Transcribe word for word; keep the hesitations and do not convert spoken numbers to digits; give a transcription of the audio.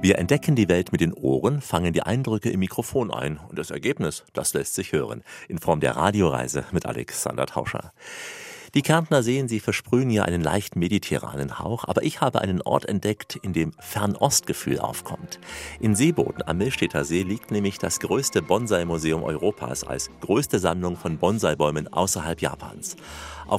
Wir entdecken die Welt mit den Ohren, fangen die Eindrücke im Mikrofon ein und das Ergebnis, das lässt sich hören, in Form der Radioreise mit Alexander Tauscher. Die Kärntner Seen, sie versprühen ja einen leicht mediterranen Hauch, aber ich habe einen Ort entdeckt, in dem Fernostgefühl aufkommt. In Seeboden am Millstätter See liegt nämlich das größte Bonsai-Museum Europas als größte Sammlung von Bonsai-Bäumen außerhalb Japans. Auf